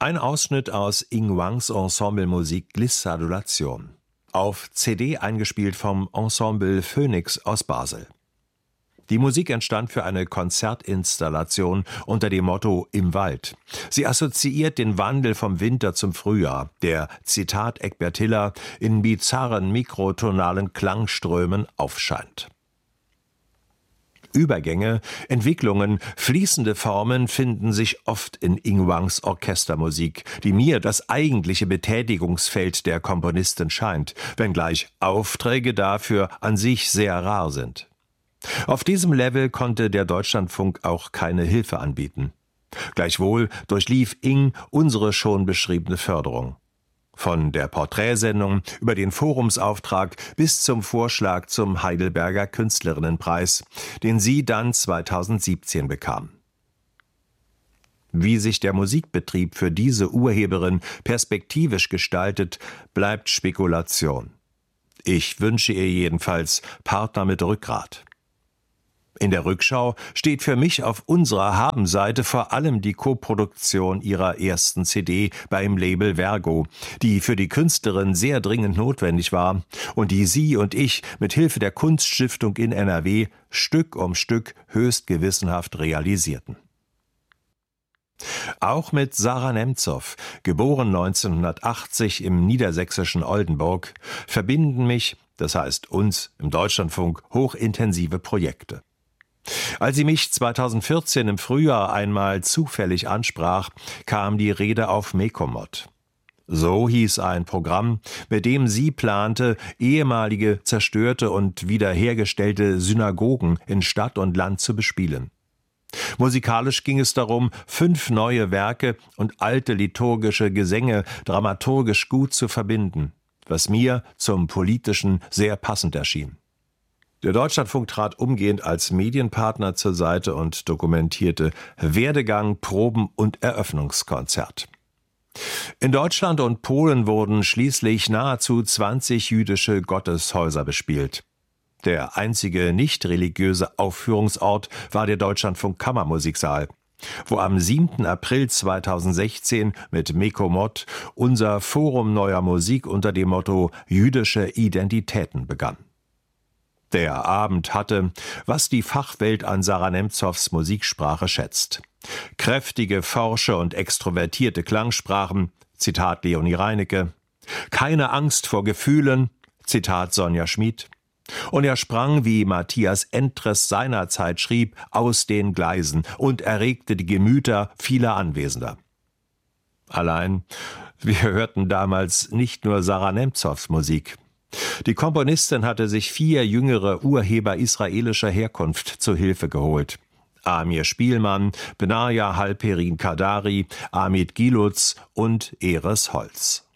Ein Ausschnitt aus Ying Wangs Ensemblemusik Glissadulation. Auf CD eingespielt vom Ensemble Phoenix aus Basel. Die Musik entstand für eine Konzertinstallation unter dem Motto »Im Wald«. Sie assoziiert den Wandel vom Winter zum Frühjahr, der, Zitat Egbert Hiller, in bizarren mikrotonalen Klangströmen aufscheint. Übergänge, Entwicklungen, fließende Formen finden sich oft in Ying Wangs Orchestermusik, die mir das eigentliche Betätigungsfeld der Komponistin scheint, wenngleich Aufträge dafür an sich sehr rar sind. Auf diesem Level konnte der Deutschlandfunk auch keine Hilfe anbieten. Gleichwohl durchlief Ying unsere schon beschriebene Förderung. Von der Porträtsendung über den Forumsauftrag bis zum Vorschlag zum Heidelberger Künstlerinnenpreis, den sie dann 2017 bekam. Wie sich der Musikbetrieb für diese Urheberin perspektivisch gestaltet, bleibt Spekulation. Ich wünsche ihr jedenfalls Partner mit Rückgrat. In der Rückschau steht für mich auf unserer Habenseite vor allem die Koproduktion ihrer ersten CD beim Label Vergo, die für die Künstlerin sehr dringend notwendig war und die sie und ich mit Hilfe der Kunststiftung in NRW Stück um Stück höchst gewissenhaft realisierten. Auch mit Sarah Nemzow, geboren 1980 im niedersächsischen Oldenburg, verbinden mich, das heißt uns im Deutschlandfunk, hochintensive Projekte. Als sie mich 2014 im Frühjahr einmal zufällig ansprach, kam die Rede auf Mekomod. So hieß ein Programm, mit dem sie plante, ehemalige zerstörte und wiederhergestellte Synagogen in Stadt und Land zu bespielen. Musikalisch ging es darum, 5 neue Werke und alte liturgische Gesänge dramaturgisch gut zu verbinden, was mir zum Politischen sehr passend erschien. Der Deutschlandfunk trat umgehend als Medienpartner zur Seite und dokumentierte Werdegang, Proben und Eröffnungskonzert. In Deutschland und Polen wurden schließlich nahezu 20 jüdische Gotteshäuser bespielt. Der einzige nicht-religiöse Aufführungsort war der Deutschlandfunk Kammermusiksaal, wo am 7. April 2016 mit Mekomod unser Forum neuer Musik unter dem Motto »Jüdische Identitäten« begann. Der Abend hatte, was die Fachwelt an Sarah Nemzows Musiksprache schätzt. Kräftige, forsche und extrovertierte Klangsprachen, Zitat Leonie Reinecke, keine Angst vor Gefühlen, Zitat Sonja Schmid, und er sprang, wie Matthias Entres seinerzeit schrieb, aus den Gleisen und erregte die Gemüter vieler Anwesender. Allein, wir hörten damals nicht nur Sarah Nemzows Musik. Die Komponistin hatte sich 4 jüngere Urheber israelischer Herkunft zu Hilfe geholt. Amir Spielmann, Benaja Halperin Kadari, Amit Gilutz und Eres Holz.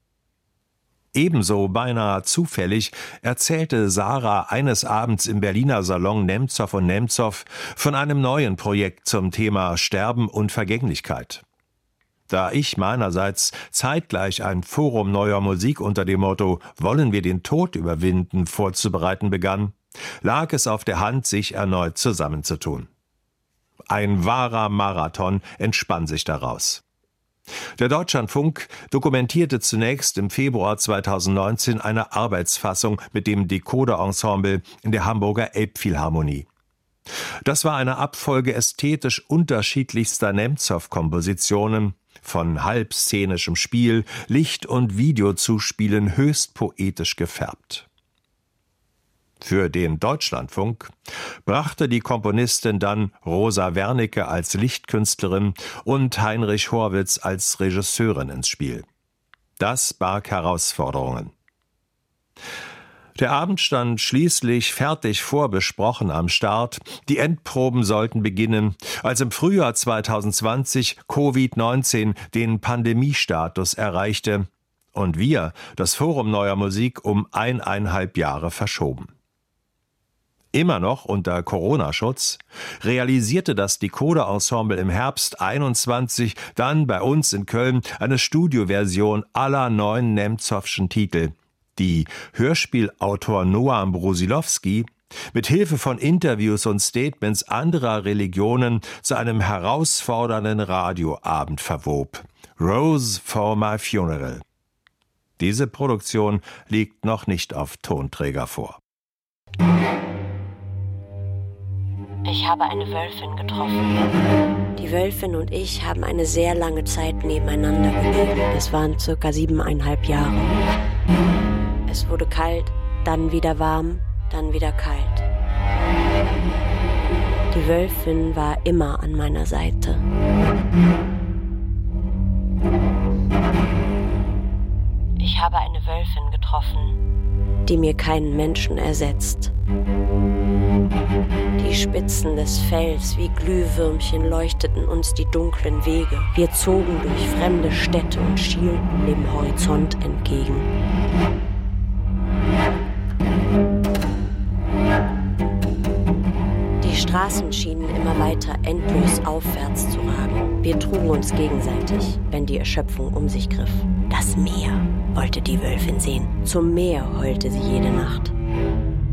Ebenso beinahe zufällig erzählte Sarah eines Abends im Berliner Salon Nemzow und Nemzow von einem neuen Projekt zum Thema Sterben und Vergänglichkeit. Da ich meinerseits zeitgleich ein Forum neuer Musik unter dem Motto »Wollen wir den Tod überwinden« vorzubereiten begann, lag es auf der Hand, sich erneut zusammenzutun. Ein wahrer Marathon entspann sich daraus. Der Deutschlandfunk dokumentierte zunächst im Februar 2019 eine Arbeitsfassung mit dem Decoder-Ensemble in der Hamburger Elbphilharmonie. Das war eine Abfolge ästhetisch unterschiedlichster Nemzow-Kompositionen, von halbszenischem Spiel, Licht- und Videozuspielen höchst poetisch gefärbt. Für den Deutschlandfunk brachte die Komponistin dann Rosa Wernicke als Lichtkünstlerin und Heinrich Horwitz als Regisseurin ins Spiel. Das barg Herausforderungen. Der Abend stand schließlich fertig vorbesprochen am Start. Die Endproben sollten beginnen, als im Frühjahr 2020 Covid-19 den Pandemiestatus erreichte und wir das Forum neuer Musik um 1,5 Jahre verschoben. Immer noch unter Corona-Schutz realisierte das Decoder-Ensemble im Herbst 21 dann bei uns in Köln eine Studioversion aller 9 Nemzowschen Titel, die Hörspielautor Noam Brusilowski mit Hilfe von Interviews und Statements anderer Religionen zu einem herausfordernden Radioabend verwob. Rose for my funeral. Diese Produktion liegt noch nicht auf Tonträger vor. Ich habe eine Wölfin getroffen. Die Wölfin und ich haben eine sehr lange Zeit nebeneinander gelebt. Es waren circa 7,5 Jahre. Es wurde kalt, dann wieder warm, dann wieder kalt. Die Wölfin war immer an meiner Seite. Ich habe eine Wölfin getroffen, die mir keinen Menschen ersetzt. Die Spitzen des Fells wie Glühwürmchen leuchteten uns die dunklen Wege. Wir zogen durch fremde Städte und schielten dem Horizont entgegen. Die Straßen schienen immer weiter endlos aufwärts zu ragen. Wir trugen uns gegenseitig, wenn die Erschöpfung um sich griff. Das Meer wollte die Wölfin sehen. Zum Meer heulte sie jede Nacht.